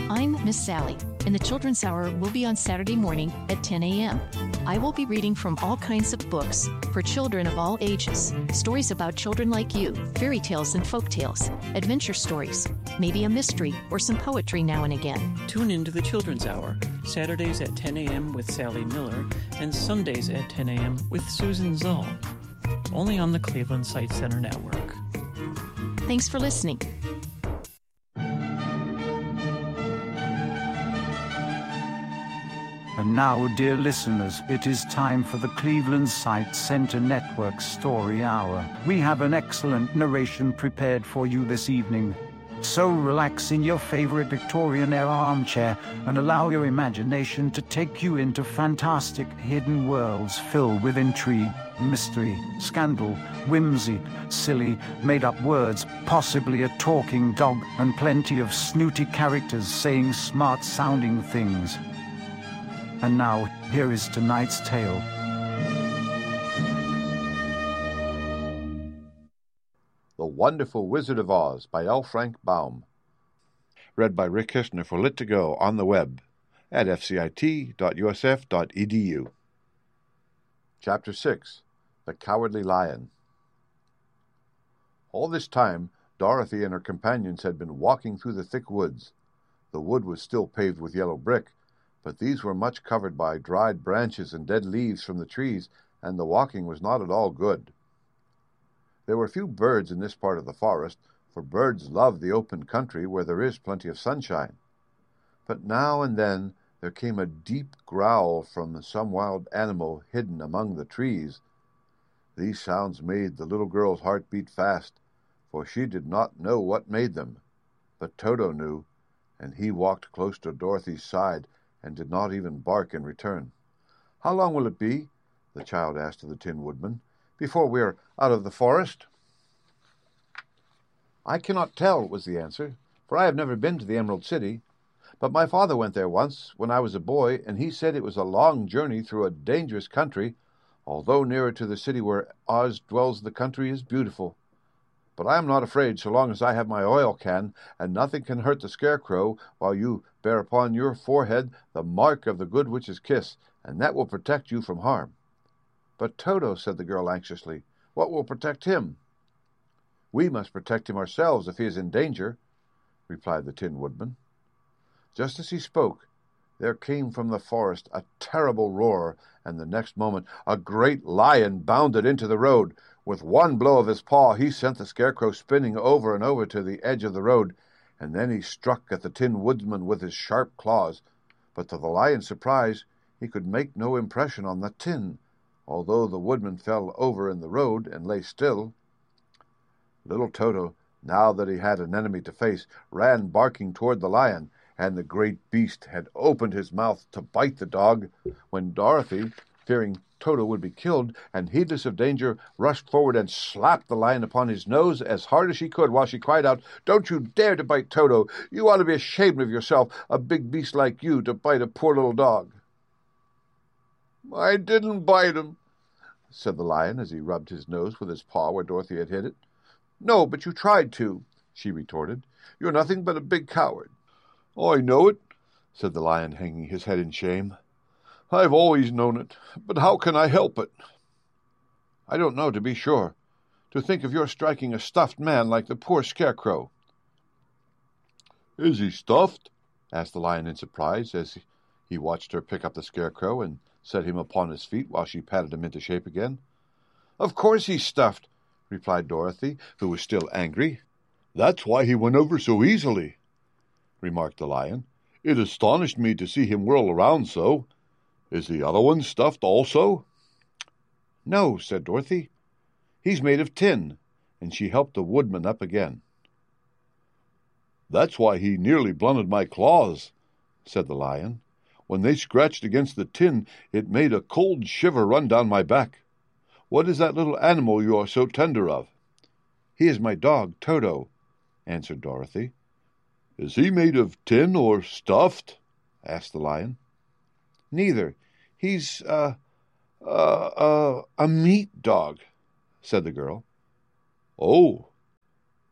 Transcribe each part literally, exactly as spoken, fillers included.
I'm Miss Sally, and the Children's Hour will be on Saturday morning at ten a.m. I will be reading from all kinds of books for children of all ages. Stories about children like you, fairy tales and folk tales, adventure stories, maybe a mystery or some poetry now and again. Tune in to the Children's Hour, Saturdays at ten a.m. with Sally Miller and Sundays at ten a.m. with Susan Zoll. Only on the Cleveland Sight Center Network. Thanks for listening. And now, dear listeners, it is time for the Cleveland Sight Center Network Story Hour. We have an excellent narration prepared for you this evening. So relax in your favorite Victorian-era armchair and allow your imagination to take you into fantastic hidden worlds filled with intrigue, mystery, scandal, whimsy, silly, made-up words, possibly a talking dog, and plenty of snooty characters saying smart-sounding things. And now, here is tonight's tale. The Wonderful Wizard of Oz by L. Frank Baum. Read by Rick Kistner for Lit to Go on the web at f c i t dot u s f dot e d u. Chapter six. The Cowardly Lion. All this time, Dorothy and her companions had been walking through the thick woods. The wood was still paved with yellow brick, but these were much covered by dried branches and dead leaves from the trees, and the walking was not at all good. There were few birds in this part of the forest, for birds love the open country where there is plenty of sunshine. But now and then there came a deep growl from some wild animal hidden among the trees. These sounds made the little girl's heart beat fast, for she did not know what made them. But Toto knew, and he walked close to Dorothy's side and did not even bark in return. "How long will it be," the child asked of the Tin Woodman, "before we are out of the forest?" "I cannot tell," was the answer, "for I have never been to the Emerald City. But my father went there once, when I was a boy, and he said it was a long journey through a dangerous country. Although nearer to the city where Oz dwells, the country is beautiful. But I am not afraid so long as I have my oil can, and nothing can hurt the Scarecrow while you bear upon your forehead the mark of the Good Witch's kiss, and that will protect you from harm." "But Toto," said the girl anxiously, "what will protect him?" "We must protect him ourselves if he is in danger," replied the Tin Woodman. Just as he spoke, there came from the forest a terrible roar, and the next moment a great lion bounded into the road. With one blow of his paw he sent the Scarecrow spinning over and over to the edge of the road, and then he struck at the Tin Woodman with his sharp claws. But to the lion's surprise, he could make no impression on the tin, although the woodman fell over in the road and lay still. Little Toto, now that he had an enemy to face, ran barking toward the lion, and the great beast had opened his mouth to bite the dog, when Dorothy, fearing Toto would be killed, and heedless of danger, rushed forward and slapped the lion upon his nose as hard as she could, while she cried out, "Don't you dare to bite Toto! You ought to be ashamed of yourself, a big beast like you, to bite a poor little dog." "I didn't bite him," said the lion, as he rubbed his nose with his paw where Dorothy had hit it. "No, but you tried to," she retorted. "You're nothing but a big coward." "I know it," said the lion, hanging his head in shame. "I've always known it, but how can I help it?" "I don't know, to be sure. To think of your striking a stuffed man like the poor Scarecrow." "Is he stuffed?" asked the lion in surprise, as he watched her pick up the Scarecrow and set him upon his feet while she patted him into shape again. "Of course he's stuffed," replied Dorothy, who was still angry. "That's why he went over so easily," remarked the lion. "It astonished me to see him whirl around so. Is the other one stuffed also?" "No," said Dorothy. "He's made of tin," and she helped the woodman up again. "That's why he nearly blunted my claws," said the lion. "When they scratched against the tin, it made a cold shiver run down my back. What is that little animal you are so tender of?" "He is my dog, Toto," answered Dorothy. "Is he made of tin or stuffed?" asked the lion. "Neither. He's, uh, uh, uh, a meat dog," said the girl. "Oh,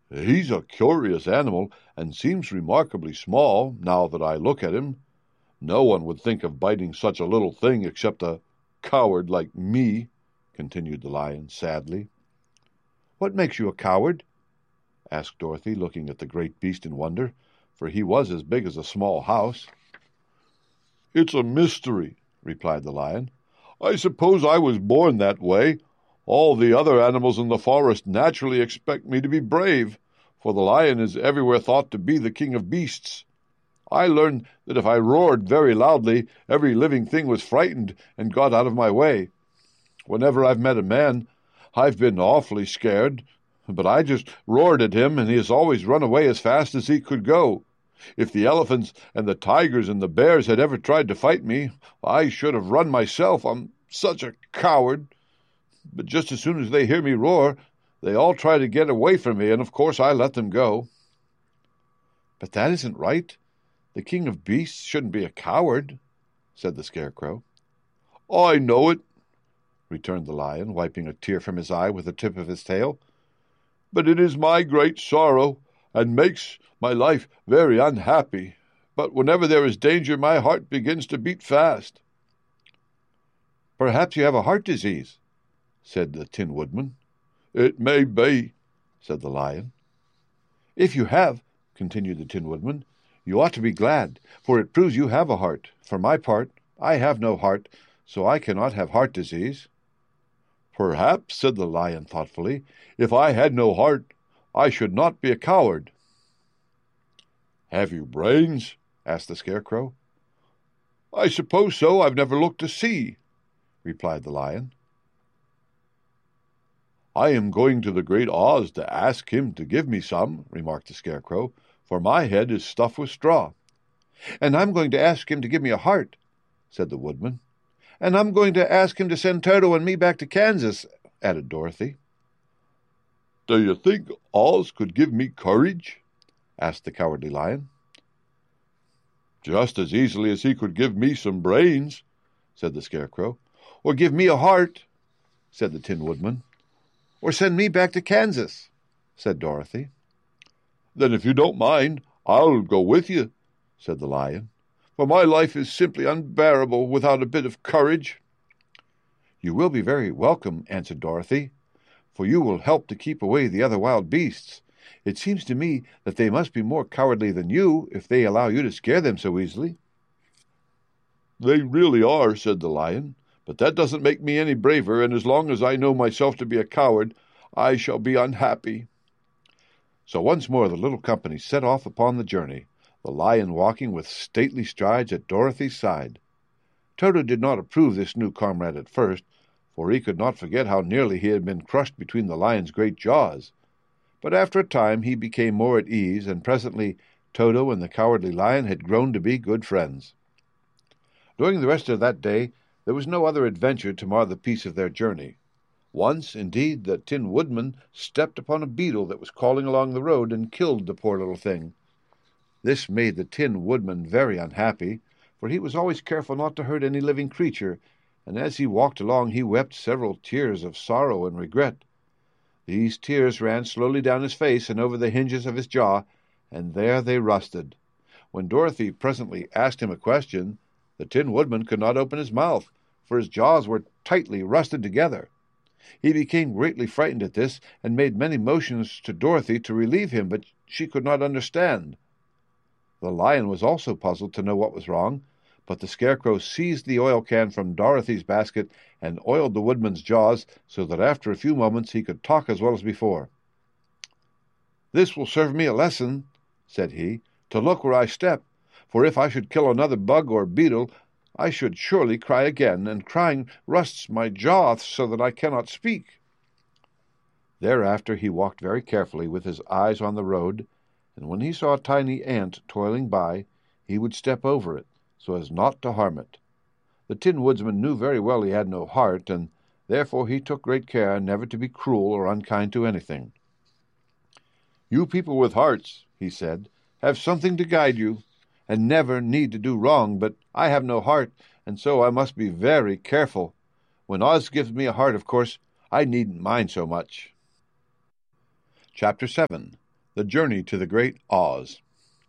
He's a curious animal, and seems remarkably small, now that I look at him. No one would think of biting such a little thing except a coward like me," continued the lion sadly. "What makes you a coward?" asked Dorothy, looking at the great beast in wonder, for he was as big as a small house. "It's a mystery," replied the lion. "I suppose I was born that way. All the other animals in the forest naturally expect me to be brave, for the lion is everywhere thought to be the king of beasts. I learned that if I roared very loudly, every living thing was frightened and got out of my way. Whenever I've met a man, I've been awfully scared, but I just roared at him, and he has always run away as fast as he could go. If the elephants and the tigers and the bears had ever tried to fight me, I should have run myself. I'm such a coward. But just as soon as they hear me roar, they all try to get away from me, and of course I let them go." "But that isn't right. The king of beasts shouldn't be a coward," said the Scarecrow. "I know it," returned the lion, wiping a tear from his eye with the tip of his tail. "But it is my great sorrow, and makes my life very unhappy. But whenever there is danger, my heart begins to beat fast." "Perhaps you have a heart disease," said the Tin Woodman. "It may be," said the lion. "If you have," continued the Tin Woodman, "you ought to be glad, for it proves you have a heart. For my part, I have no heart, so I cannot have heart disease." "Perhaps," said the lion thoughtfully, "if I had no heart, I should not be a coward." "Have you brains?" asked the Scarecrow. "I suppose so. I've never looked to see," replied the lion. "I am going to the Great Oz to ask him to give me some," remarked the Scarecrow, "for my head is stuffed with straw." "And I'm going to ask him to give me a heart," said the Woodman. "And I'm going to ask him to send Toto and me back to Kansas," added Dorothy. "Do you think Oz could give me courage?" asked the Cowardly Lion. "Just as easily as he could give me some brains," said the Scarecrow. "Or give me a heart," said the Tin Woodman. "Or send me back to Kansas," said Dorothy. "Then if you don't mind, I'll go with you," said the lion, "for my life is simply unbearable without a bit of courage." "You will be very welcome," answered Dorothy, "for you will help to keep away the other wild beasts. It seems to me that they must be more cowardly than you, if they allow you to scare them so easily." "They really are," said the lion, "but that doesn't make me any braver, and as long as I know myself to be a coward, I shall be unhappy." So once more the little company set off upon the journey, the lion walking with stately strides at Dorothy's side. Toto did not approve this new comrade at first, for he could not forget how nearly he had been crushed between the lion's great jaws. But after a time he became more at ease, and presently Toto and the Cowardly Lion had grown to be good friends. During the rest of that day there was no other adventure to mar the peace of their journey. Once, indeed, the Tin Woodman stepped upon a beetle that was crawling along the road and killed the poor little thing. This made the Tin Woodman very unhappy, for he was always careful not to hurt any living creature, and as he walked along he wept several tears of sorrow and regret. These tears ran slowly down his face and over the hinges of his jaw, and there they rusted. When Dorothy presently asked him a question, the Tin Woodman could not open his mouth, for his jaws were tightly rusted together. He became greatly frightened at this, and made many motions to Dorothy to relieve him, but she could not understand. The lion was also puzzled to know what was wrong, but the Scarecrow seized the oil can from Dorothy's basket and oiled the Woodman's jaws so that after a few moments he could talk as well as before. "This will serve me a lesson," said he, "to look where I step, for if I should kill another bug or beetle, I should surely cry again, and crying rusts my jaw so that I cannot speak." Thereafter he walked very carefully with his eyes on the road, and when he saw a tiny ant toiling by, he would step over it, so as not to harm it. The Tin Woodman knew very well he had no heart, and therefore he took great care never to be cruel or unkind to anything. "You people with hearts," he said, "have something to guide you, and never need to do wrong, but I have no heart, and so I must be very careful. When Oz gives me a heart, of course, I needn't mind so much." Chapter seven. The Journey to the Great Oz.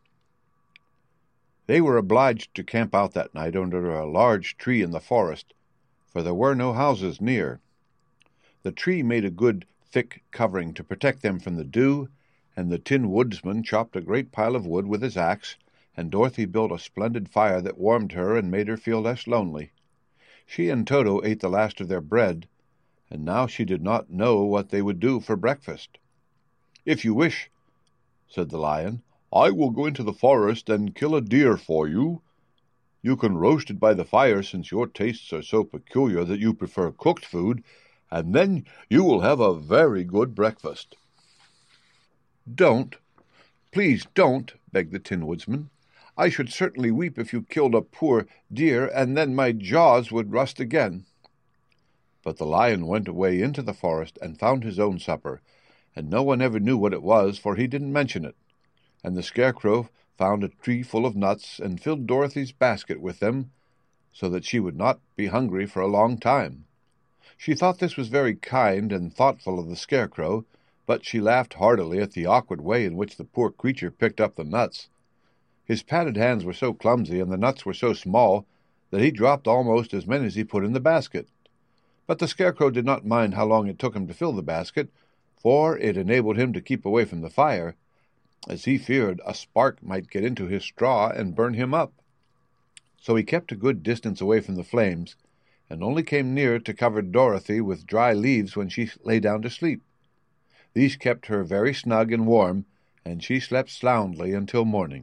They were obliged to camp out that night under a large tree in the forest, for there were no houses near. The tree made a good thick covering to protect them from the dew, and the Tin Woodsman chopped a great pile of wood with his axe, and Dorothy built a splendid fire that warmed her and made her feel less lonely. She and Toto ate the last of their bread, and now she did not know what they would do for breakfast. "If you wish," said the lion, "I will go into the forest and kill a deer for you. You can roast it by the fire, since your tastes are so peculiar that you prefer cooked food, and then you will have a very good breakfast." "Don't, please don't," begged the Tin Woodsman. "I should certainly weep if you killed a poor deer, and then my jaws would rust again." But the lion went away into the forest and found his own supper, and no one ever knew what it was, for he didn't mention it. And the Scarecrow found a tree full of nuts, and filled Dorothy's basket with them, so that she would not be hungry for a long time. She thought this was very kind and thoughtful of the Scarecrow, but she laughed heartily at the awkward way in which the poor creature picked up the nuts. His padded hands were so clumsy, and the nuts were so small, that he dropped almost as many as he put in the basket. But the Scarecrow did not mind how long it took him to fill the basket, for it enabled him to keep away from the fire, as he feared a spark might get into his straw and burn him up. So he kept a good distance away from the flames, and only came near to cover Dorothy with dry leaves when she lay down to sleep. These kept her very snug and warm, and she slept soundly until morning.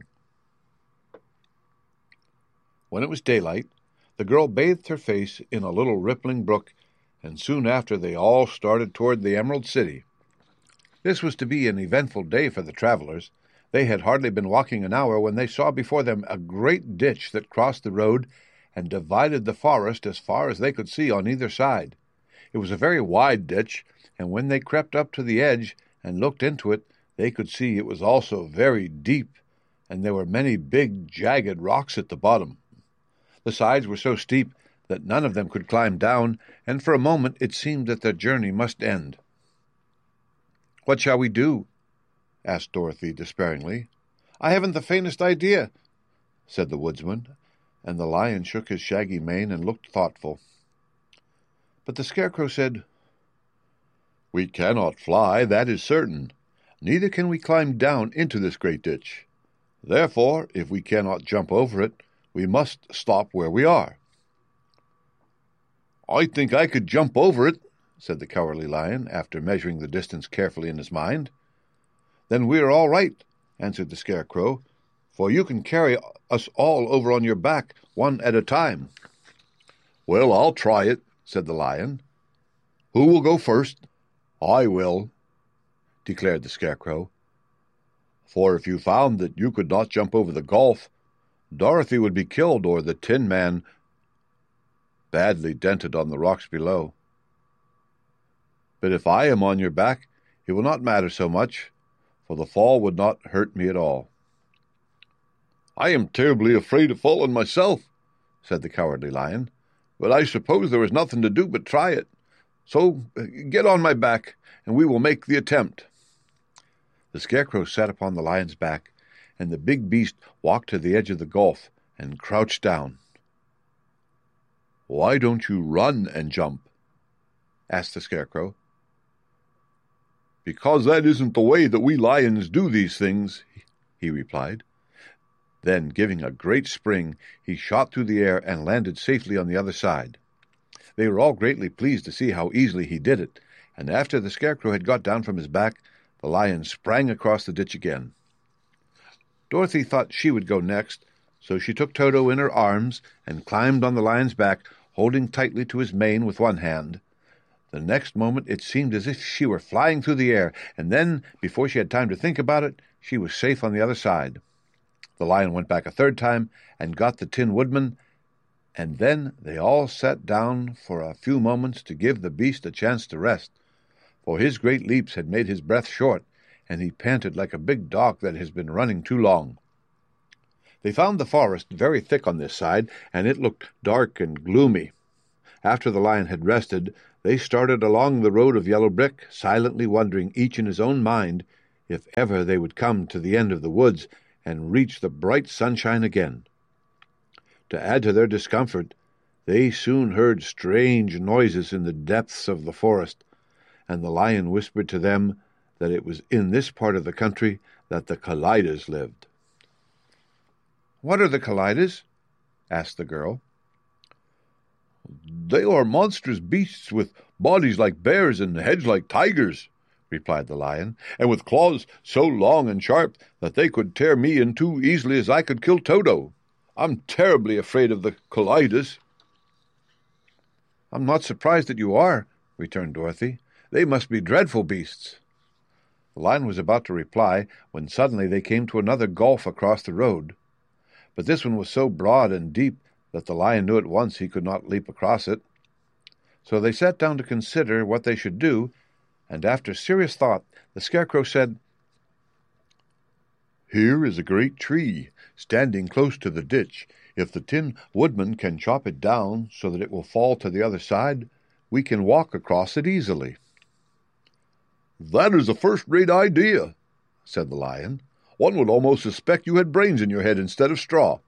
When it was daylight, the girl bathed her face in a little rippling brook, and soon after they all started toward the Emerald City. This was to be an eventful day for the travelers. They had hardly been walking an hour when they saw before them a great ditch that crossed the road and divided the forest as far as they could see on either side. It was a very wide ditch, and when they crept up to the edge and looked into it, they could see it was also very deep, and there were many big, jagged rocks at the bottom. The sides were so steep that none of them could climb down, and for a moment it seemed that their journey must end. "What shall we do?" asked Dorothy despairingly. "I haven't the faintest idea," said the woodsman, and the lion shook his shaggy mane and looked thoughtful. But the Scarecrow said, "We cannot fly, that is certain. Neither can we climb down into this great ditch. Therefore, if we cannot jump over it, we must stop where we are." "I think I could jump over it," said the Cowardly Lion, after measuring the distance carefully in his mind. "Then we are all right," answered the Scarecrow, "for you can carry us all over on your back, one at a time." "Well, I'll try it," said the lion. "Who will go first?" "I will," declared the Scarecrow. "For if you found that you could not jump over the gulf, Dorothy would be killed, or the Tin Man badly dented on the rocks below. But if I am on your back, it will not matter so much, for the fall would not hurt me at all." "I am terribly afraid of falling myself," said the Cowardly Lion, "but I suppose there is nothing to do but try it. So get on my back, and we will make the attempt." The Scarecrow sat upon the lion's back, and the big beast walked to the edge of the gulf and crouched down. "Why don't you run and jump?" asked the Scarecrow. "Because that isn't the way that we lions do these things," he replied. Then, giving a great spring, he shot through the air and landed safely on the other side. They were all greatly pleased to see how easily he did it, and after the Scarecrow had got down from his back, the lion sprang across the ditch again. Dorothy thought she would go next, so she took Toto in her arms and climbed on the lion's back, holding tightly to his mane with one hand. The next moment it seemed as if she were flying through the air, and then, before she had time to think about it, she was safe on the other side. The lion went back a third time and got the Tin Woodman, and then they all sat down for a few moments to give the beast a chance to rest, for his great leaps had made his breath short, and he panted like a big dog that has been running too long. They found the forest very thick on this side, and it looked dark and gloomy. After the lion had rested, they started along the road of yellow brick, silently wondering, each in his own mind, if ever they would come to the end of the woods and reach the bright sunshine again. To add to their discomfort, they soon heard strange noises in the depths of the forest, and the lion whispered to them that it was in this part of the country that the Kallidas lived. "What are the Kallidas?" asked the girl. "They are monstrous beasts with bodies like bears and heads like tigers," replied the lion, "and with claws so long and sharp that they could tear me in two easily as I could kill Toto. I'm terribly afraid of the Kallidas." "I'm not surprised that you are," returned Dorothy. "They must be dreadful beasts." The lion was about to reply when suddenly they came to another gulf across the road. But this one was so broad and deep that the lion knew at once he could not leap across it. So they sat down to consider what they should do, and after serious thought the Scarecrow said, "Here is a great tree, standing close to the ditch. If the Tin Woodman can chop it down so that it will fall to the other side, we can walk across it easily." "That is a first-rate idea," said the lion. "One would almost suspect you had brains in your head instead of straw."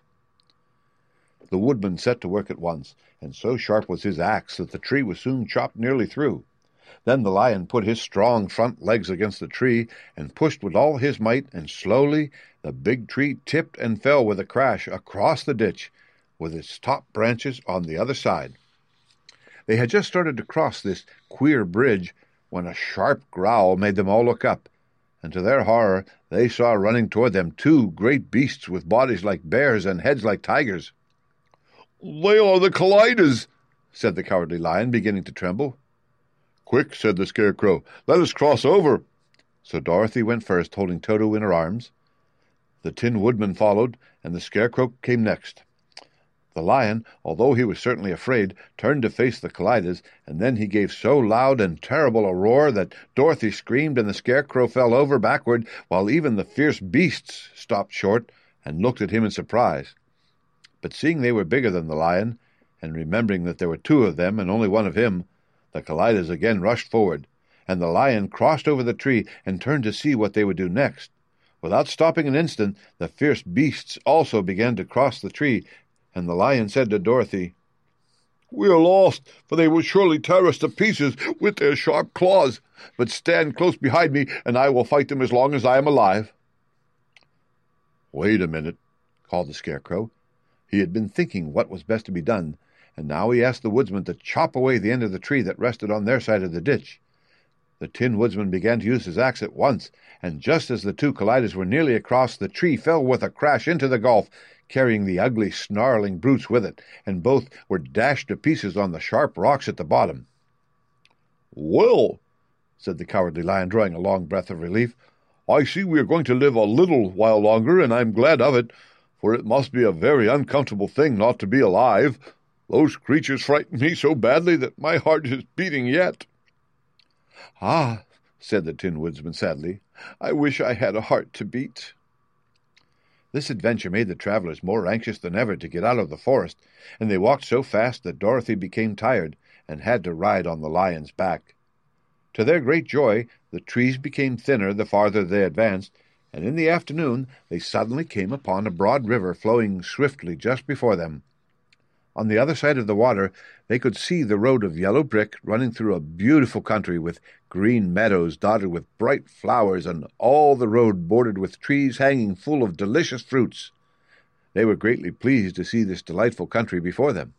The woodman set to work at once, and so sharp was his axe that the tree was soon chopped nearly through. Then the lion put his strong front legs against the tree and pushed with all his might, and slowly the big tree tipped and fell with a crash across the ditch, with its top branches on the other side. They had just started to cross this queer bridge when a sharp growl made them all look up, and to their horror they saw running toward them two great beasts with bodies like bears and heads like tigers. "They are the Kallidas," said the Cowardly Lion, beginning to tremble. "Quick," said the Scarecrow, "let us cross over." So Dorothy went first, holding Toto in her arms. The Tin Woodman followed, and the Scarecrow came next. The lion, although he was certainly afraid, turned to face the Kallidas, and then he gave so loud and terrible a roar that Dorothy screamed and the Scarecrow fell over backward, while even the fierce beasts stopped short and looked at him in surprise. But seeing they were bigger than the lion, and remembering that there were two of them and only one of him, the Kallidas again rushed forward, and the lion crossed over the tree and turned to see what they would do next. Without stopping an instant, the fierce beasts also began to cross the tree, and the lion said to Dorothy, "We are lost, for they will surely tear us to pieces with their sharp claws. But stand close behind me, and I will fight them as long as I am alive." "Wait a minute," called the Scarecrow. He had been thinking what was best to be done, and now he asked the woodsman to chop away the end of the tree that rested on their side of the ditch. The Tin Woodsman began to use his axe at once, and just as the two Kallidas were nearly across, the tree fell with a crash into the gulf, carrying the ugly, snarling brutes with it, and both were dashed to pieces on the sharp rocks at the bottom. "Well," said the Cowardly Lion, drawing a long breath of relief, "I see we are going to live a little while longer, and I am glad of it, for it must be a very uncomfortable thing not to be alive. Those creatures frightened me so badly that my heart is beating yet." "Ah," said the Tin Woodsman sadly, "I wish I had a heart to beat." This adventure made the travelers more anxious than ever to get out of the forest, and they walked so fast that Dorothy became tired and had to ride on the lion's back. To their great joy, the trees became thinner the farther they advanced, and in the afternoon they suddenly came upon a broad river flowing swiftly just before them. On the other side of the water they could see the road of yellow brick running through a beautiful country with green meadows dotted with bright flowers, and all the road bordered with trees hanging full of delicious fruits. They were greatly pleased to see this delightful country before them.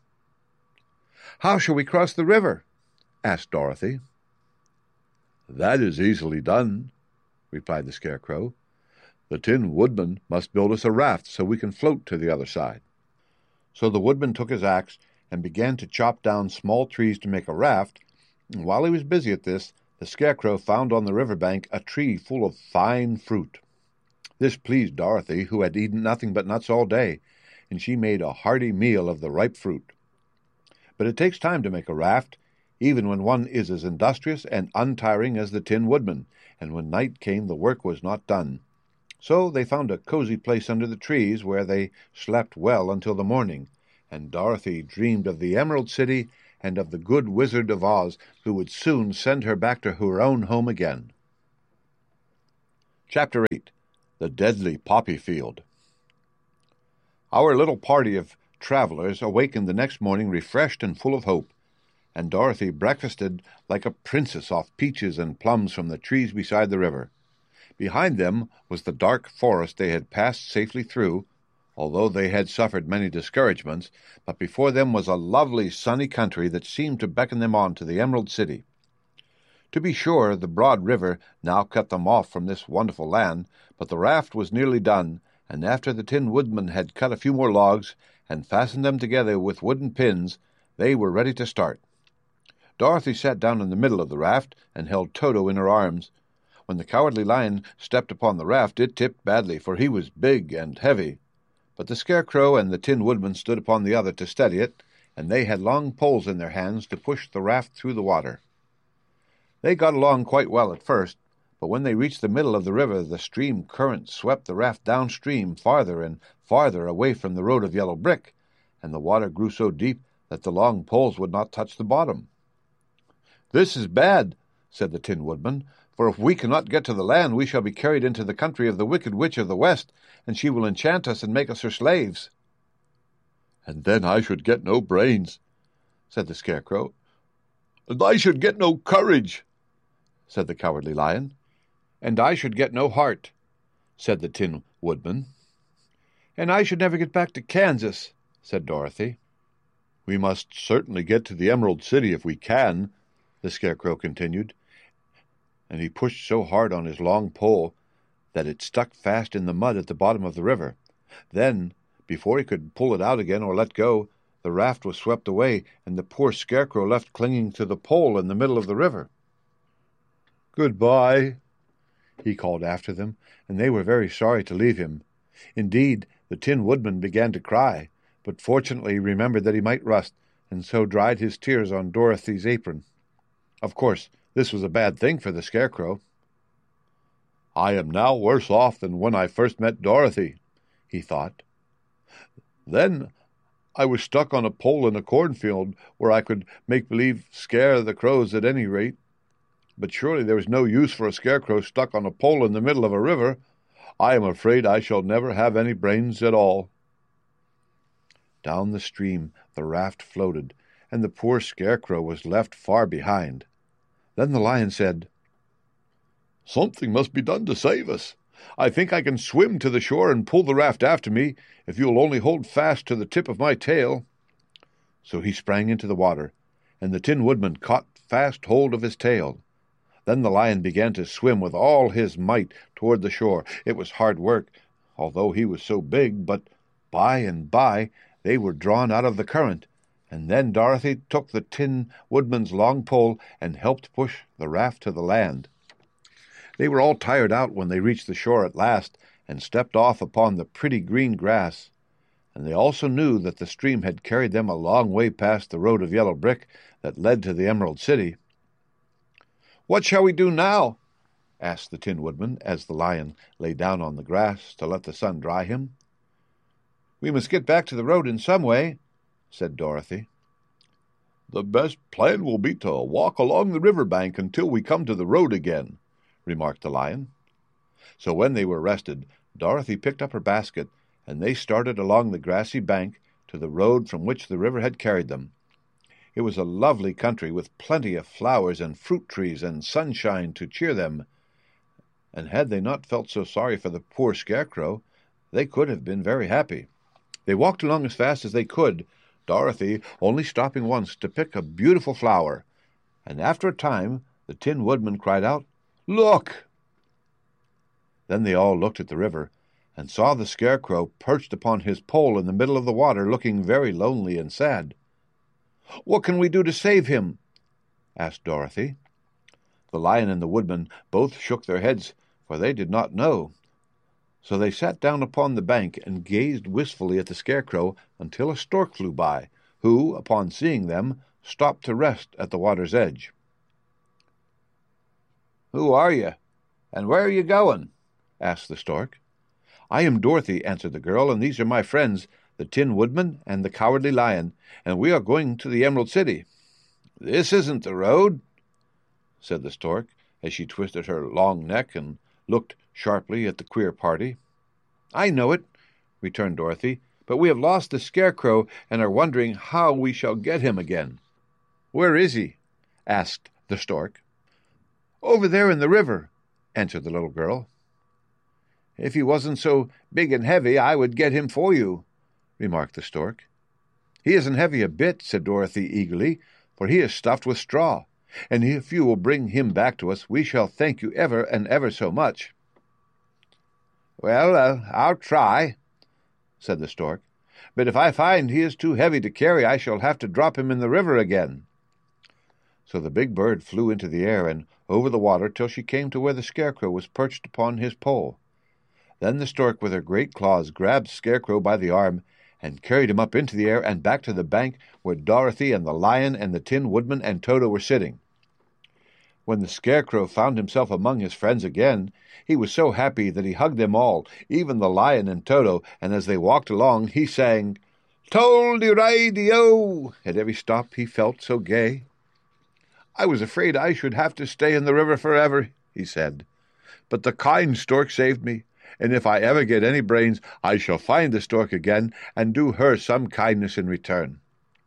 "How shall we cross the river?" asked Dorothy. "That is easily done," replied the Scarecrow. "The Tin Woodman must build us a raft so we can float to the other side." So the woodman took his axe and began to chop down small trees to make a raft, and while he was busy at this, the Scarecrow found on the river bank a tree full of fine fruit. This pleased Dorothy, who had eaten nothing but nuts all day, and she made a hearty meal of the ripe fruit. But it takes time to make a raft, even when one is as industrious and untiring as the Tin Woodman, and when night came the work was not done. So they found a cozy place under the trees where they slept well until the morning, and Dorothy dreamed of the Emerald City and of the good Wizard of Oz, who would soon send her back to her own home again. Chapter eight. The Deadly Poppy Field. Our little party of travelers awakened the next morning refreshed and full of hope, and Dorothy breakfasted like a princess off peaches and plums from the trees beside the river. Behind them was the dark forest they had passed safely through, although they had suffered many discouragements, but before them was a lovely sunny country that seemed to beckon them on to the Emerald City. To be sure, the broad river now cut them off from this wonderful land, but the raft was nearly done, and after the Tin Woodman had cut a few more logs and fastened them together with wooden pins, they were ready to start. Dorothy sat down in the middle of the raft and held Toto in her arms. When the Cowardly Lion stepped upon the raft, it tipped badly, for he was big and heavy. But the Scarecrow and the Tin Woodman stood upon the other to steady it, and they had long poles in their hands to push the raft through the water. They got along quite well at first, but when they reached the middle of the river, the stream current swept the raft downstream farther and farther away from the road of yellow brick, and the water grew so deep that the long poles would not touch the bottom. "This is bad," said the Tin Woodman, "for if we cannot get to the land, we shall be carried into the country of the Wicked Witch of the West, and she will enchant us and make us her slaves." "And then I should get no brains," said the Scarecrow. "And I should get no courage," said the Cowardly Lion. "And I should get no heart," said the Tin Woodman. "And I should never get back to Kansas," said Dorothy. "We must certainly get to the Emerald City if we can," the Scarecrow continued, and he pushed so hard on his long pole that it stuck fast in the mud at the bottom of the river. Then, before he could pull it out again or let go, the raft was swept away, and the poor Scarecrow left clinging to the pole in the middle of the river. "Goodbye," he called after them, and they were very sorry to leave him. Indeed, the Tin Woodman began to cry, but fortunately he remembered that he might rust, and so dried his tears on Dorothy's apron. Of course, this was a bad thing for the Scarecrow. "I am now worse off than when I first met Dorothy," he thought. "Then I was stuck on a pole in a cornfield where I could make believe scare the crows at any rate. But surely there is no use for a Scarecrow stuck on a pole in the middle of a river. I am afraid I shall never have any brains at all." Down the stream the raft floated, and the poor Scarecrow was left far behind. Then the Lion said, "Something must be done to save us. I think I can swim to the shore and pull the raft after me, if you will only hold fast to the tip of my tail." So he sprang into the water, and the Tin Woodman caught fast hold of his tail. Then the Lion began to swim with all his might toward the shore. It was hard work, although he was so big, but by and by they were drawn out of the current, and then Dorothy took the Tin Woodman's long pole and helped push the raft to the land. They were all tired out when they reached the shore at last and stepped off upon the pretty green grass, and they also knew that the stream had carried them a long way past the road of yellow brick that led to the Emerald City. "What shall we do now?" asked the Tin Woodman, as the Lion lay down on the grass to let the sun dry him. "We must get back to the road in some way," said Dorothy. "The best plan will be to walk along the river bank until we come to the road again," remarked the Lion. So when they were rested, Dorothy picked up her basket, and they started along the grassy bank to the road from which the river had carried them. It was a lovely country with plenty of flowers and fruit trees and sunshine to cheer them, and had they not felt so sorry for the poor Scarecrow, they could have been very happy. They walked along as fast as they could, Dorothy only stopping once to pick a beautiful flower, and after a time the Tin Woodman cried out, "Look!" Then they all looked at the river, and saw the Scarecrow perched upon his pole in the middle of the water, looking very lonely and sad. "What can we do to save him?" asked Dorothy. The Lion and the Woodman both shook their heads, for they did not know. So they sat down upon the bank and gazed wistfully at the Scarecrow until a stork flew by, who, upon seeing them, stopped to rest at the water's edge. "Who are you, and where are you going?" asked the stork. "I am Dorothy," answered the girl, "and these are my friends, the Tin Woodman and the Cowardly Lion, and we are going to the Emerald City." "This isn't the road," said the stork, as she twisted her long neck and looked sharply at the queer party. "I know it," returned Dorothy, "but we have lost the Scarecrow and are wondering how we shall get him again." "Where is he?" asked the Stork. "Over there in the river," answered the little girl. "If he wasn't so big and heavy, I would get him for you," remarked the Stork. "He isn't heavy a bit," said Dorothy eagerly, "for he is stuffed with straw, and if you will bring him back to us, we shall thank you ever and ever so much." "Well, uh, I'll try," said the Stork, "but if I find he is too heavy to carry, I shall have to drop him in the river again." So the big bird flew into the air and over the water till she came to where the Scarecrow was perched upon his pole. Then the Stork with her great claws grabbed Scarecrow by the arm and carried him up into the air and back to the bank where Dorothy and the Lion and the Tin Woodman and Toto were sitting. When the Scarecrow found himself among his friends again, he was so happy that he hugged them all, even the Lion and Toto, and as they walked along he sang, "Tol-de-ri-de-o!" At every stop he felt so gay. "I was afraid I should have to stay in the river forever," he said, "but the kind Stork saved me, and if I ever get any brains, I shall find the Stork again and do her some kindness in return."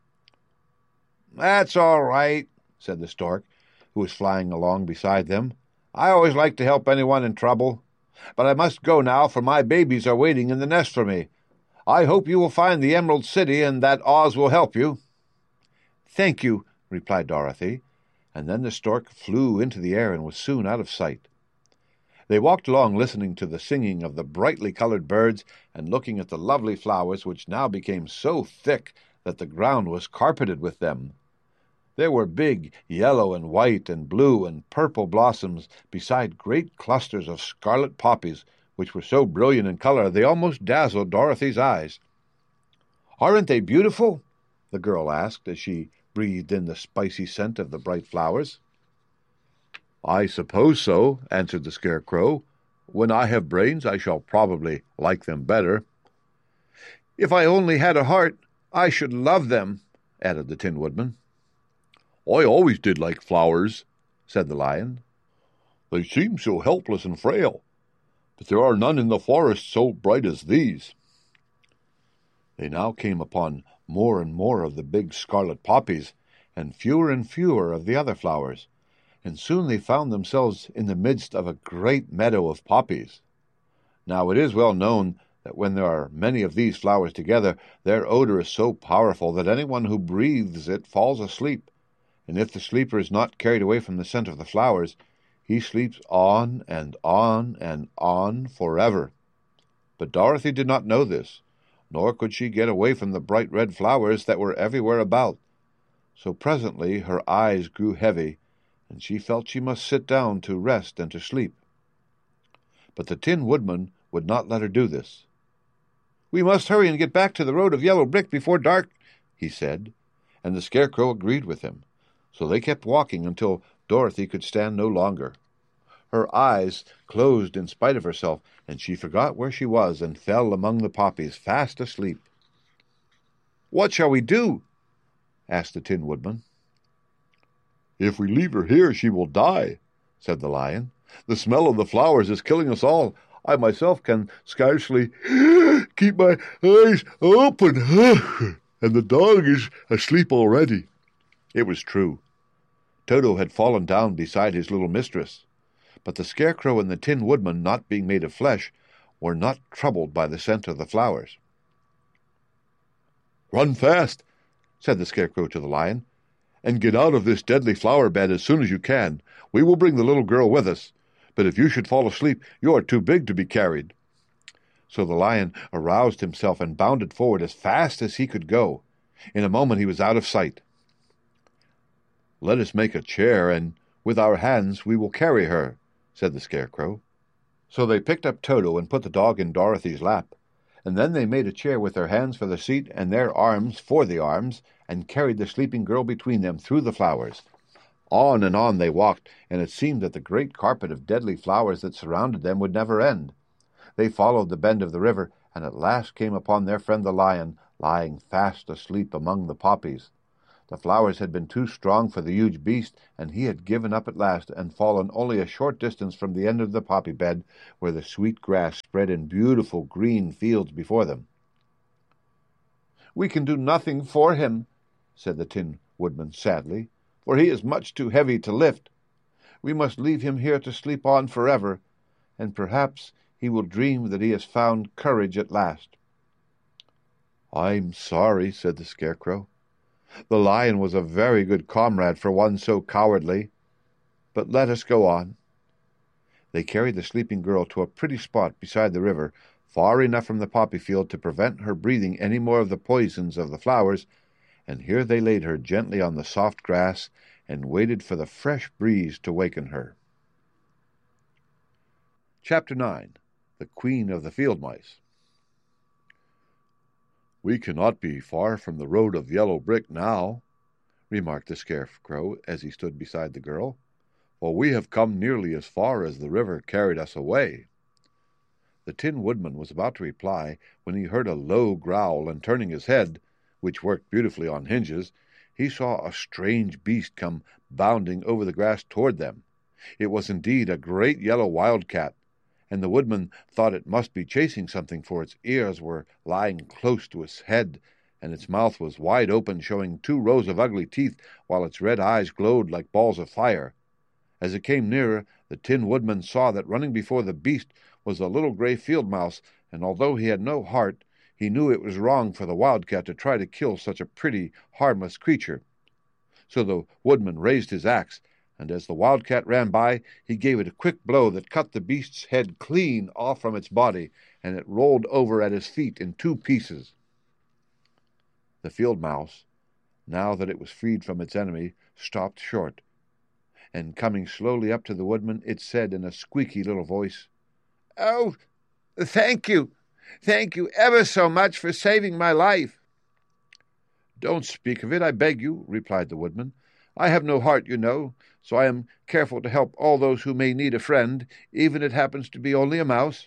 "That's all right," said the Stork, who was flying along beside them. "I always like to help anyone in trouble. But I must go now, for my babies are waiting in the nest for me. I hope you will find the Emerald City and that Oz will help you." "Thank you," replied Dorothy, and then the Stork flew into the air and was soon out of sight. They walked along listening to the singing of the brightly colored birds and looking at the lovely flowers, which now became so thick that the ground was carpeted with them. There were big yellow and white and blue and purple blossoms, beside great clusters of scarlet poppies, which were so brilliant in color they almost dazzled Dorothy's eyes. "Aren't they beautiful?" the girl asked as she breathed in the spicy scent of the bright flowers. "I suppose so," answered the Scarecrow. "When I have brains, I shall probably like them better." "If I only had a heart, I should love them," added the Tin Woodman. "I always did like flowers," said the Lion. "They seem so helpless and frail, but there are none in the forest so bright as these." They now came upon more and more of the big scarlet poppies, and fewer and fewer of the other flowers, and soon they found themselves in the midst of a great meadow of poppies. Now it is well known that when there are many of these flowers together, their odor is so powerful that anyone who breathes it falls asleep, and if the sleeper is not carried away from the scent of the flowers, he sleeps on and on and on forever. But Dorothy did not know this, nor could she get away from the bright red flowers that were everywhere about. So presently her eyes grew heavy, and she felt she must sit down to rest and to sleep. But the Tin Woodman would not let her do this. "We must hurry and get back to the road of yellow brick before dark," he said, and the Scarecrow agreed with him. So they kept walking until Dorothy could stand no longer. Her eyes closed in spite of herself, and she forgot where she was and fell among the poppies, fast asleep. "What shall we do?" asked the Tin Woodman. "If we leave her here, she will die," said the Lion. "The smell of the flowers is killing us all. I myself can scarcely keep my eyes open, and the dog is asleep already." It was true. Toto had fallen down beside his little mistress, but the Scarecrow and the Tin Woodman, not being made of flesh, were not troubled by the scent of the flowers. "Run fast," said the Scarecrow to the Lion, "and get out of this deadly flower bed as soon as you can. We will bring the little girl with us, but if you should fall asleep, you are too big to be carried." So the Lion aroused himself and bounded forward as fast as he could go. In a moment he was out of sight. "Let us make a chair, and with our hands we will carry her," said the Scarecrow. So they picked up Toto and put the dog in Dorothy's lap, and then they made a chair with their hands for the seat and their arms for the arms, and carried the sleeping girl between them through the flowers. On and on they walked, and it seemed that the great carpet of deadly flowers that surrounded them would never end. They followed the bend of the river, and at last came upon their friend the Lion, lying fast asleep among the poppies. The flowers had been too strong for the huge beast, and he had given up at last and fallen only a short distance from the end of the poppy bed, where the sweet grass spread in beautiful green fields before them. "We can do nothing for him," said the Tin Woodman sadly, "for he is much too heavy to lift. We must leave him here to sleep on forever, and perhaps he will dream that he has found courage at last." "I'm sorry," said the Scarecrow. "The lion was a very good comrade for one so cowardly. But let us go on." They carried the sleeping girl to a pretty spot beside the river, far enough from the poppy field to prevent her breathing any more of the poisons of the flowers, and here they laid her gently on the soft grass and waited for the fresh breeze to waken her. Chapter nine. The Queen of the Field Mice. "We cannot be far from the road of yellow brick now," remarked the Scarecrow as he stood beside the girl, "for we have come nearly as far as the river carried us away." The Tin Woodman was about to reply when he heard a low growl, and turning his head, which worked beautifully on hinges, he saw a strange beast come bounding over the grass toward them. It was indeed a great yellow wildcat, and the woodman thought it must be chasing something, for its ears were lying close to its head, and its mouth was wide open, showing two rows of ugly teeth, while its red eyes glowed like balls of fire. As it came nearer, the Tin Woodman saw that running before the beast was a little gray field mouse, and although he had no heart, he knew it was wrong for the wildcat to try to kill such a pretty, harmless creature. So the woodman raised his axe, and as the wildcat ran by, he gave it a quick blow that cut the beast's head clean off from its body, and it rolled over at his feet in two pieces. The field mouse, now that it was freed from its enemy, stopped short, and coming slowly up to the woodman, it said in a squeaky little voice, "Oh, thank you, thank you ever so much for saving my life." "Don't speak of it, I beg you," replied the woodman. "I have no heart, you know, so I am careful to help all those who may need a friend, even if it happens to be only a mouse."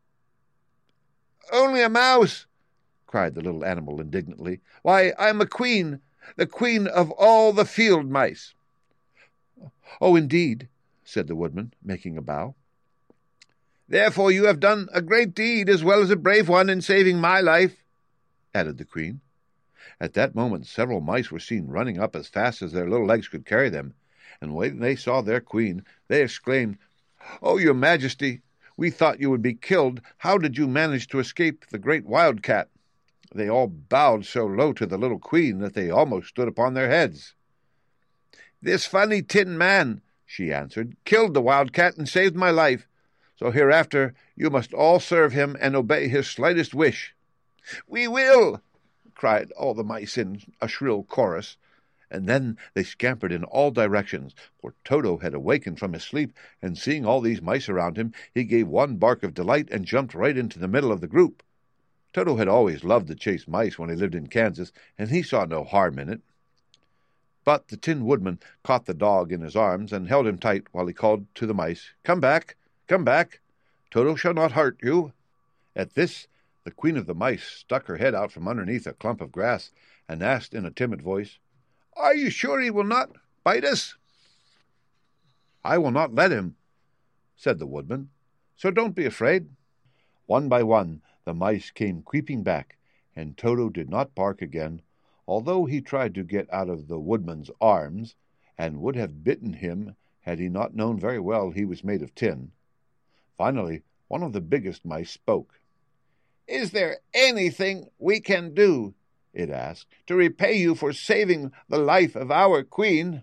"Only a mouse!" cried the little animal indignantly. "Why, I am a queen, the queen of all the field mice." "Oh, indeed," said the woodman, making a bow. "Therefore you have done a great deed as well as a brave one in saving my life," added the queen. At that moment several mice were seen running up as fast as their little legs could carry them, and when they saw their queen, they exclaimed, "Oh, your majesty, we thought you would be killed. How did you manage to escape the great wildcat?" They all bowed so low to the little queen that they almost stood upon their heads. "This funny tin man," she answered, "killed the wildcat and saved my life. So hereafter you must all serve him and obey his slightest wish." "We will!" cried all the mice in a shrill chorus, and then they scampered in all directions, for Toto had awakened from his sleep, and seeing all these mice around him, he gave one bark of delight and jumped right into the middle of the group. Toto had always loved to chase mice when he lived in Kansas, and he saw no harm in it. But the Tin Woodman caught the dog in his arms and held him tight while he called to the mice, "Come back, come back, Toto shall not hurt you." At this, the Queen of the Mice stuck her head out from underneath a clump of grass and asked in a timid voice, "Are you sure he will not bite us?" "I will not let him," said the woodman, "so don't be afraid." One by one the mice came creeping back, and Toto did not bark again, although he tried to get out of the woodman's arms, and would have bitten him had he not known very well he was made of tin. Finally, one of the biggest mice spoke. "Is there anything we can do," it asked, "to repay you for saving the life of our queen?"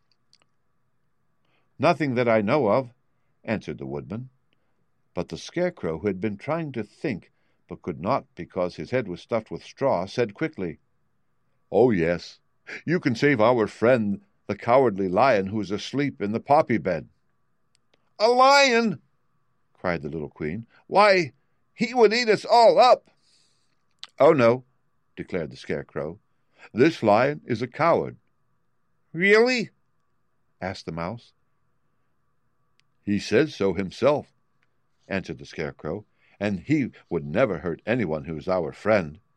"Nothing that I know of," answered the woodman. But the Scarecrow, who had been trying to think, but could not because his head was stuffed with straw, said quickly, "Oh, yes, you can save our friend, the Cowardly Lion, who is asleep in the poppy bed." "A lion!" cried the little queen. "Why, he would eat us all up." "Oh, no," declared the Scarecrow. "This lion is a coward." "Really?" asked the mouse. "He says so himself," answered the Scarecrow, "and he would never hurt anyone who is our friend.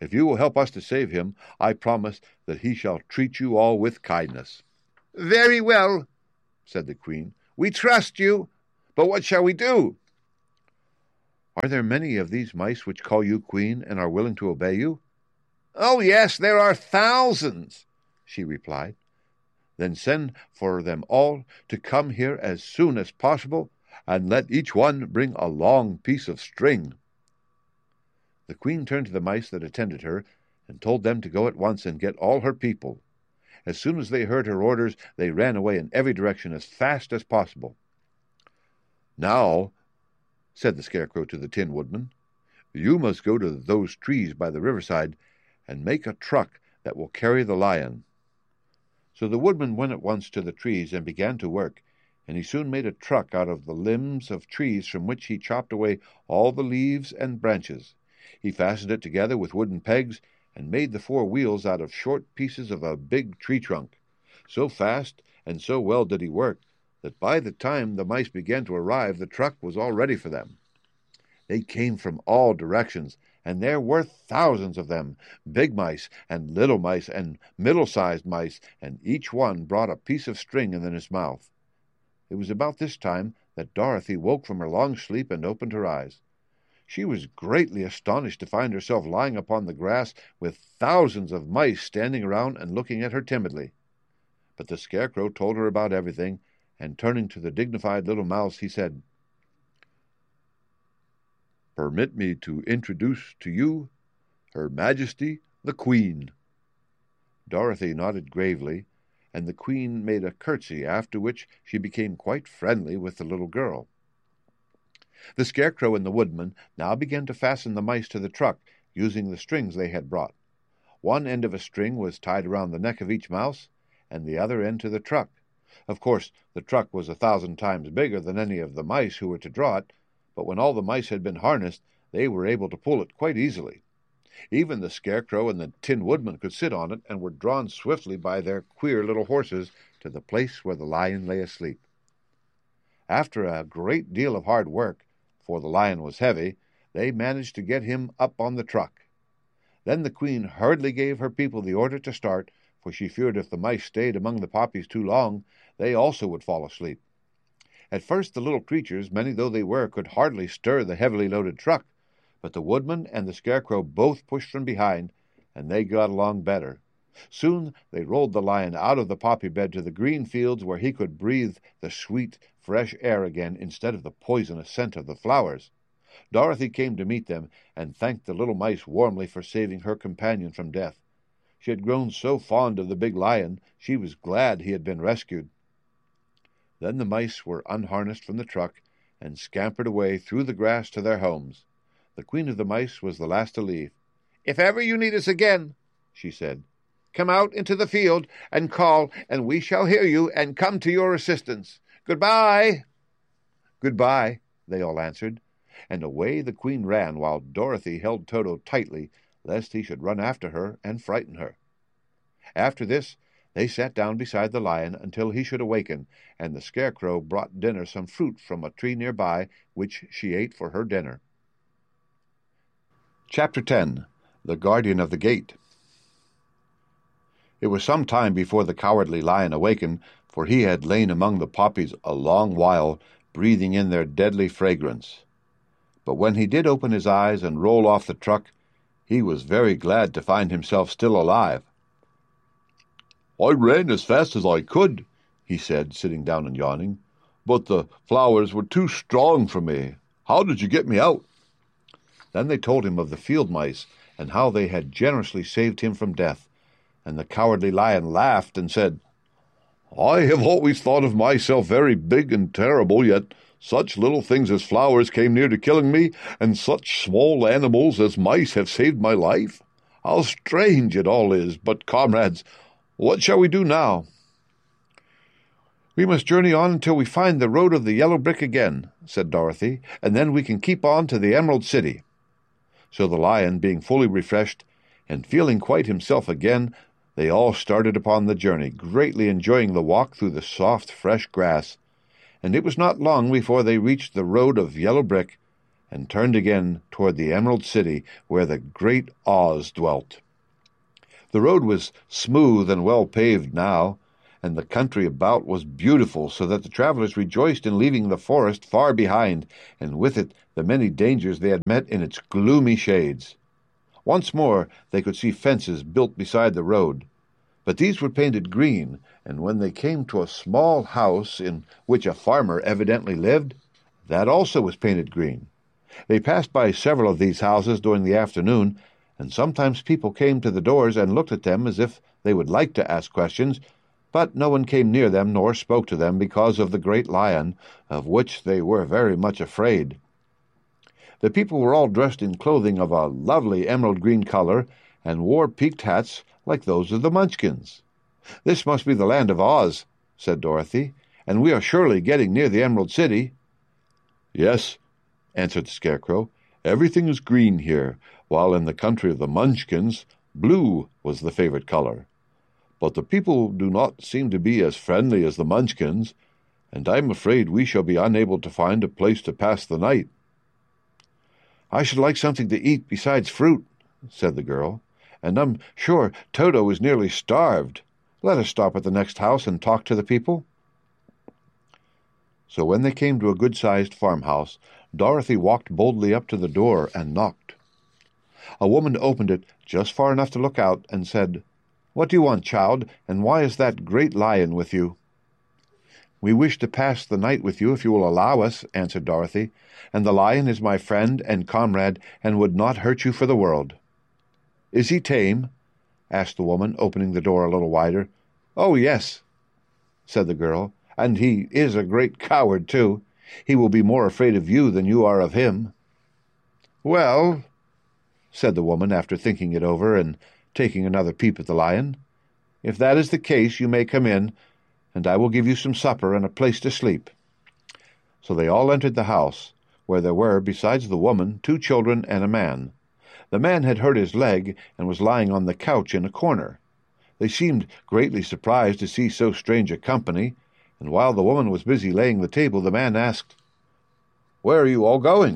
If you will help us to save him, I promise that he shall treat you all with kindness." "Very well," said the Queen. "We trust you, but what shall we do?" "Are there many of these mice which call you Queen and are willing to obey you?" "Oh, yes, there are thousands," she replied. "Then send for them all to come here as soon as possible, and let each one bring a long piece of string." The Queen turned to the mice that attended her, and told them to go at once and get all her people. As soon as they heard her orders, they ran away in every direction as fast as possible. "Now," said the Scarecrow to the Tin Woodman, "you must go to those trees by the riverside and make a truck that will carry the lion." So the Woodman went at once to the trees and began to work, and he soon made a truck out of the limbs of trees from which he chopped away all the leaves and branches. He fastened it together with wooden pegs, and made the four wheels out of short pieces of a big tree trunk. So fast and so well did he work, that by the time the mice began to arrive, the truck was all ready for them. They came from all directions, and there were thousands of them, big mice and little mice and middle-sized mice, and each one brought a piece of string in his mouth. It was about this time that Dorothy woke from her long sleep and opened her eyes. She was greatly astonished to find herself lying upon the grass with thousands of mice standing around and looking at her timidly. But the Scarecrow told her about everything, and turning to the dignified little mouse, he said, "Permit me to introduce to you Her Majesty the Queen." Dorothy nodded gravely, and the Queen made a curtsy, after which she became quite friendly with the little girl. The Scarecrow and the Woodman now began to fasten the mice to the truck, using the strings they had brought. One end of a string was tied around the neck of each mouse, and the other end to the truck. Of course, the truck was a thousand times bigger than any of the mice who were to draw it, but when all the mice had been harnessed, they were able to pull it quite easily. Even the Scarecrow and the Tin Woodman could sit on it, and were drawn swiftly by their queer little horses to the place where the lion lay asleep. After a great deal of hard work, for the lion was heavy, they managed to get him up on the truck. Then the Queen hurriedly gave her people the order to start, for she feared if the mice stayed among the poppies too long, they also would fall asleep. At first the little creatures, many though they were, could hardly stir the heavily loaded truck, but the Woodman and the Scarecrow both pushed from behind, and they got along better. Soon they rolled the lion out of the poppy bed to the green fields, where he could breathe the sweet, fresh air again instead of the poisonous scent of the flowers. Dorothy came to meet them, and thanked the little mice warmly for saving her companion from death. She had grown so fond of the big lion, she was glad he had been rescued. Then the mice were unharnessed from the truck, and scampered away through the grass to their homes. The Queen of the Mice was the last to leave. "If ever you need us again," she said, "come out into the field and call, and we shall hear you and come to your assistance. Goodbye." "Goodbye," they all answered, and away the Queen ran, while Dorothy held Toto tightly, lest he should run after her and frighten her. After this, they sat down beside the lion until he should awaken, and the Scarecrow brought dinner some fruit from a tree near by, which she ate for her dinner. Chapter ten. The Guardian of the Gate. It was some time before the cowardly lion awakened, for he had lain among the poppies a long while, breathing in their deadly fragrance. But when he did open his eyes and roll off the truck, he was very glad to find himself still alive. "I ran as fast as I could," he said, sitting down and yawning, "but the flowers were too strong for me. How did you get me out?" Then they told him of the field mice, and how they had generously saved him from death, and the cowardly lion laughed and said, "I have always thought of myself very big and terrible, yet such little things as flowers came near to killing me, and such small animals as mice have saved my life. How strange it all is! But, comrades, what shall we do now?" "We must journey on until we find the road of the yellow brick again," said Dorothy, "and then we can keep on to the Emerald City." So the lion, being fully refreshed, and feeling quite himself again, they all started upon the journey, greatly enjoying the walk through the soft, fresh grass, and it was not long before they reached the road of yellow brick, and turned again toward the Emerald City where the great Oz dwelt. The road was smooth and well paved now, and the country about was beautiful, so that the travelers rejoiced in leaving the forest far behind, and with it the many dangers they had met in its gloomy shades. Once more they could see fences built beside the road, but these were painted green, and when they came to a small house in which a farmer evidently lived, that also was painted green. They passed by several of these houses during the afternoon, and sometimes people came to the doors and looked at them as if they would like to ask questions, but no one came near them nor spoke to them because of the great lion, of which they were very much afraid. The people were all dressed in clothing of a lovely emerald green color, and wore peaked hats like those of the Munchkins. "This must be the land of Oz," said Dorothy, "and we are surely getting near the Emerald City." "Yes," answered the Scarecrow, "everything is green here, while in the country of the Munchkins, blue was the favorite color. But the people do not seem to be as friendly as the Munchkins, and I am afraid we shall be unable to find a place to pass the night." "I should like something to eat besides fruit," said the girl, "and I'm sure Toto is nearly starved. Let us stop at the next house and talk to the people." So when they came to a good-sized farmhouse, Dorothy walked boldly up to the door and knocked. A woman opened it just far enough to look out and said, "What do you want, child, and why is that great lion with you?" "We wish to pass the night with you if you will allow us," answered Dorothy, "and the lion is my friend and comrade and would not hurt you for the world." "Is he tame?" asked the woman, opening the door a little wider. "Oh, yes," said the girl, "and he is a great coward, too. He will be more afraid of you than you are of him." "Well," said the woman, after thinking it over and taking another peep at the lion, "if that is the case, you may come in, and I will give you some supper and a place to sleep." So they all entered the house, where there were, besides the woman, two children and a man. The man had hurt his leg and was lying on the couch in a corner. They seemed greatly surprised to see so strange a company, and while the woman was busy laying the table, the man asked, "Where are you all going?"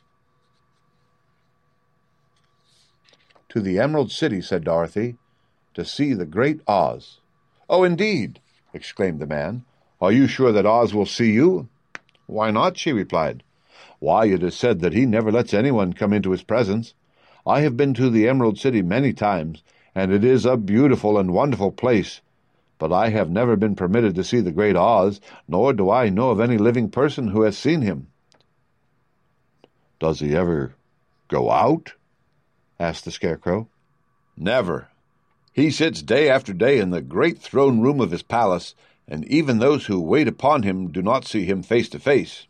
"To the Emerald City," said Dorothy, "to see the great Oz." "Oh, indeed!" exclaimed the man. "Are you sure that Oz will see you?" "Why not?" she replied. "Why, it is said that he never lets anyone come into his presence. I have been to the Emerald City many times, and it is a beautiful and wonderful place, but I have never been permitted to see the great Oz, nor do I know of any living person who has seen him." "Does he ever go out?" asked the Scarecrow. "Never. He sits day after day in the great throne room of his palace, and even those who wait upon him do not see him face to face."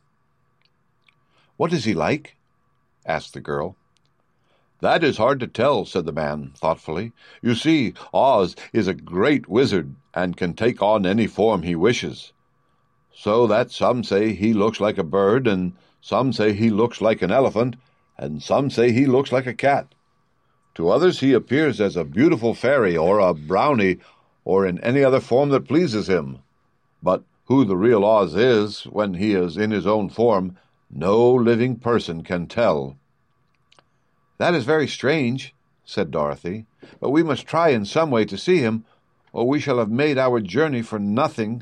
"What is he like?" asked the girl. "That is hard to tell," said the man, thoughtfully. "You see, Oz is a great wizard, and can take on any form he wishes. So that some say he looks like a bird, and some say he looks like an elephant, and some say he looks like a cat. To others he appears as a beautiful fairy, or a brownie, or in any other form that pleases him. But who the real Oz is, when he is in his own form, no living person can tell." "That is very strange," said Dorothy, "but we must try in some way to see him, or we shall have made our journey for nothing."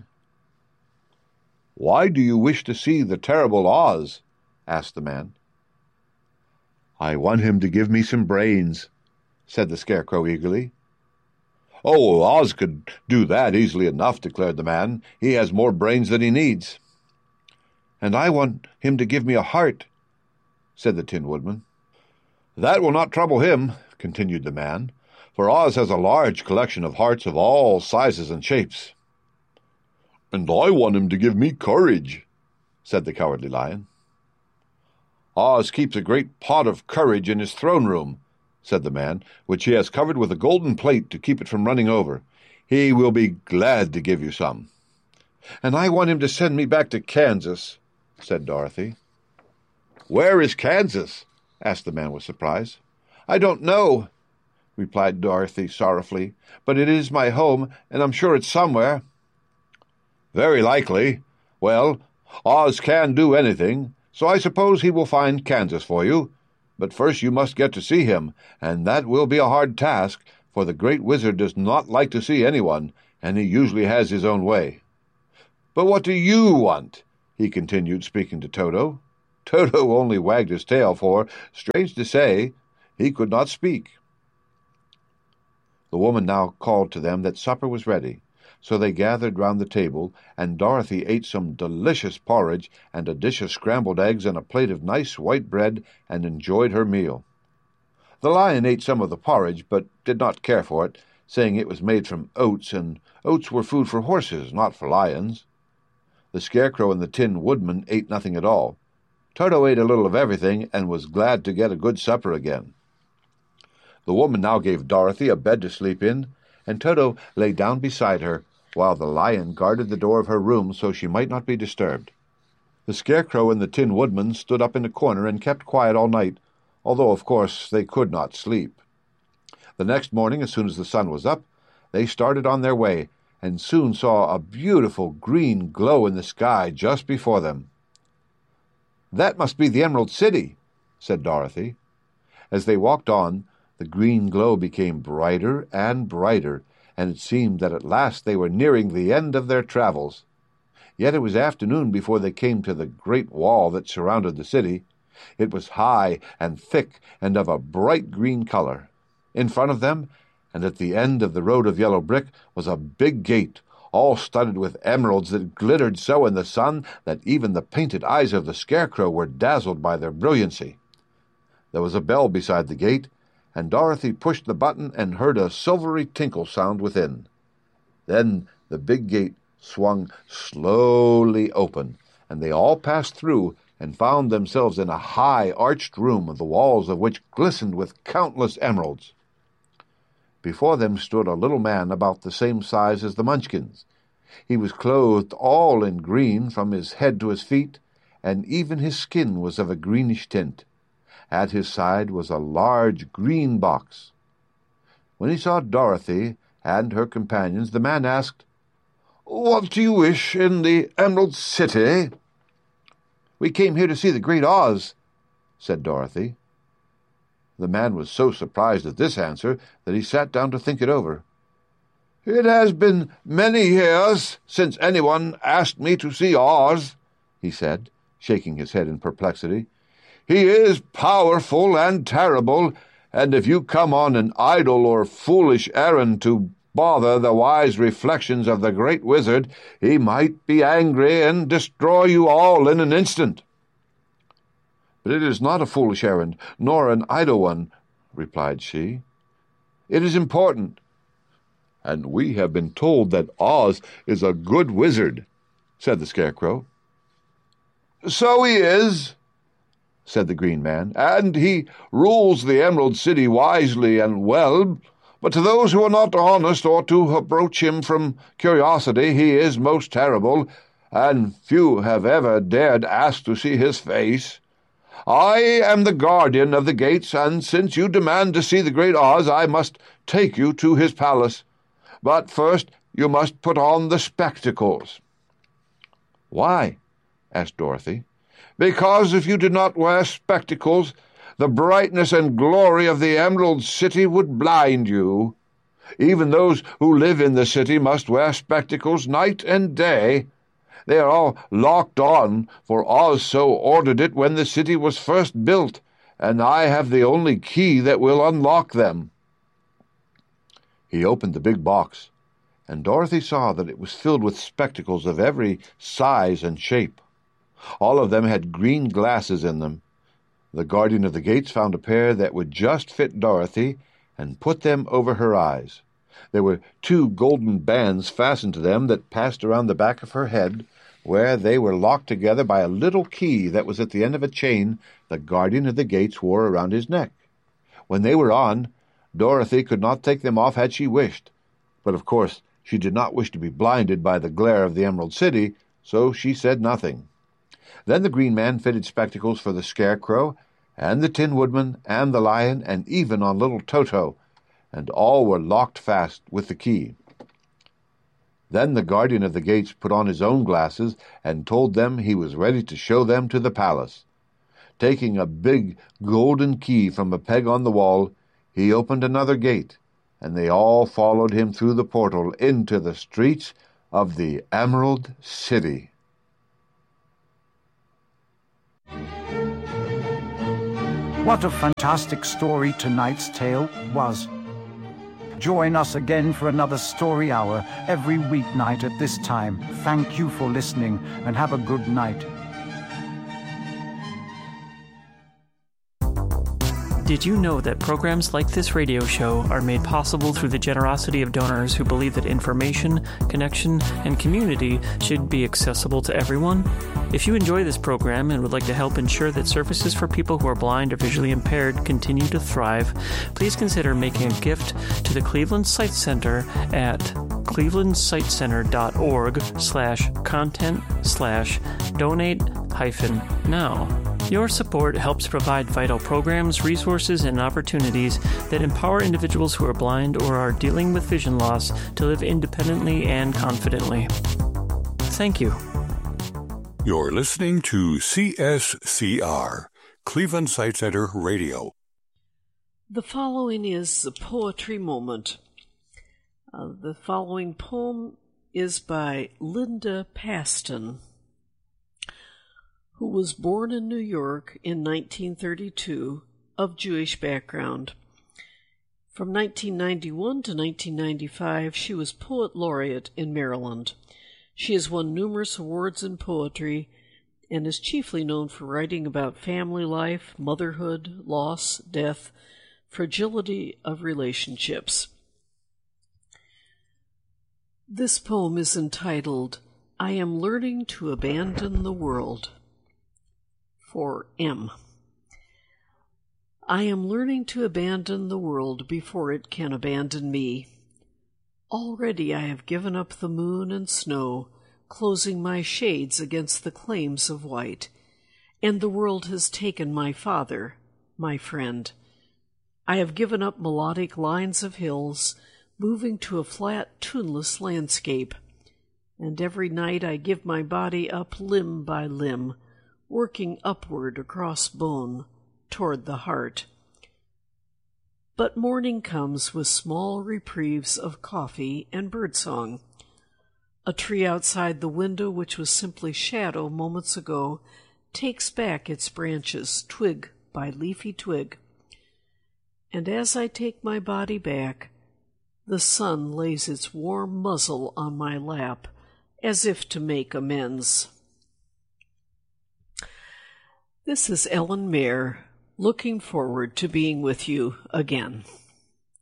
"Why do you wish to see the terrible Oz?" asked the man. "I want him to give me some brains," said the Scarecrow eagerly. "Oh, Oz could do that easily enough," declared the man. "He has more brains than he needs." "And I want him to give me a heart," said the Tin Woodman. "That will not trouble him," continued the man, "for Oz has a large collection of hearts of all sizes and shapes." "And I want him to give me courage," said the Cowardly Lion. "Oz keeps a great pot of courage in his throne room," said the man, "which he has covered with a golden plate to keep it from running over. He will be glad to give you some." "And I want him to send me back to Kansas," said Dorothy. "Where is Kansas?" asked the man with surprise. "I don't know," replied Dorothy sorrowfully, "but it is my home, and I'm sure it's somewhere." "Very likely. Well, Oz can do anything, So I suppose he will find Kansas for you. But first you must get to see him, and that will be a hard task, for the great wizard does not like to see anyone, and he usually has his own way. But what do you want?" he continued, speaking to Toto. Toto only wagged his tail, for, strange to say, he could not speak. The woman now called to them that supper was ready, so they gathered round the table, and Dorothy ate some delicious porridge and a dish of scrambled eggs and a plate of nice white bread, and enjoyed her meal. The lion ate some of the porridge, but did not care for it, saying it was made from oats, and oats were food for horses, not for lions. The Scarecrow and the Tin Woodman ate nothing at all. Toto ate a little of everything, and was glad to get a good supper again. The woman now gave Dorothy a bed to sleep in, and Toto lay down beside her, while the lion guarded the door of her room so she might not be disturbed. The Scarecrow and the Tin Woodman stood up in a corner and kept quiet all night, although, of course, they could not sleep. The next morning, as soon as the sun was up, they started on their way, and soon saw a beautiful green glow in the sky just before them. "That must be the Emerald City," said Dorothy. As they walked on, the green glow became brighter and brighter, and it seemed that at last they were nearing the end of their travels. Yet it was afternoon before they came to the great wall that surrounded the city. It was high and thick and of a bright green color. In front of them, and at the end of the road of yellow brick, was a big gate, all studded with emeralds that glittered so in the sun that even the painted eyes of the Scarecrow were dazzled by their brilliancy. There was a bell beside the gate, and Dorothy pushed the button and heard a silvery tinkle sound within. Then the big gate swung slowly open, and they all passed through and found themselves in a high arched room, the walls of which glistened with countless emeralds. Before them stood a little man about the same size as the Munchkins. He was clothed all in green from his head to his feet, and even his skin was of a greenish tint. At his side was a large green box. When he saw Dorothy and her companions, the man asked, "What do you wish in the Emerald City?" "We came here to see the Great Oz," said Dorothy. The man was so surprised at this answer that he sat down to think it over. "It has been many years since anyone asked me to see Oz," he said, shaking his head in perplexity. "He is powerful and terrible, and if you come on an idle or foolish errand to bother the wise reflections of the great wizard, he might be angry and destroy you all in an instant." "But it is not a foolish errand, nor an idle one," replied she. "It is important, and we have been told that Oz is a good wizard," said the Scarecrow. "So he is," said the Green Man, "and he rules the Emerald City wisely and well, but to those who are not honest or to approach him from curiosity he is most terrible, and few have ever dared ask to see his face. I am the guardian of the gates, and since you demand to see the Great Oz, I must take you to his palace. But first you must put on the spectacles." "Why?" asked Dorothy. "Because if you did not wear spectacles, the brightness and glory of the Emerald City would blind you. Even those who live in the city must wear spectacles night and day. They are all locked on, for Oz so ordered it when the city was first built, and I have the only key that will unlock them." He opened the big box, and Dorothy saw that it was filled with spectacles of every size and shape. All of them had green glasses in them. The guardian of the gates found a pair that would just fit Dorothy, and put them over her eyes. There were two golden bands fastened to them that passed around the back of her head, where they were locked together by a little key that was at the end of a chain the guardian of the gates wore around his neck. When they were on, Dorothy could not take them off had she wished, but of course she did not wish to be blinded by the glare of the Emerald City, so she said nothing. Then the Green Man fitted spectacles for the Scarecrow, and the Tin Woodman, and the Lion, and even on little Toto, and all were locked fast with the key. Then the guardian of the gates put on his own glasses and told them he was ready to show them to the palace. Taking a big golden key from a peg on the wall, he opened another gate, and they all followed him through the portal into the streets of the Emerald City. What a fantastic story tonight's tale was. Join us again for another story hour every weeknight at this time. Thank you for listening and have a good night. Did you know that programs like this radio show are made possible through the generosity of donors who believe that information, connection, and community should be accessible to everyone? If you enjoy this program and would like to help ensure that services for people who are blind or visually impaired continue to thrive, please consider making a gift to the Cleveland Sight Center at clevelandsightcenter.org slash content slash donate hyphen now. Your support helps provide vital programs, resources, and opportunities that empower individuals who are blind or are dealing with vision loss to live independently and confidently. Thank you. You're listening to C S C R, Cleveland Sight Center Radio. The following is a poetry moment. Uh, the following poem is by Linda Paston, who was born in New York in nineteen thirty-two, of Jewish background. From nineteen ninety-one to nineteen ninety-five, she was Poet Laureate in Maryland. She has won numerous awards in poetry and is chiefly known for writing about family life, motherhood, loss, death, fragility of relationships. This poem is entitled, I Am Learning to Abandon the World. For M. I am learning to abandon the world before it can abandon me. Already I have given up the moon and snow, closing my shades against the claims of white, and the world has taken my father, my friend. I have given up melodic lines of hills, moving to a flat, tuneless landscape, and every night I give my body up limb by limb, working upward across bone, toward the heart. But morning comes with small reprieves of coffee and birdsong. A tree outside the window, which was simply shadow moments ago, takes back its branches, twig by leafy twig. And as I take my body back, the sun lays its warm muzzle on my lap, as if to make amends. This is Ellen Mayer, looking forward to being with you again.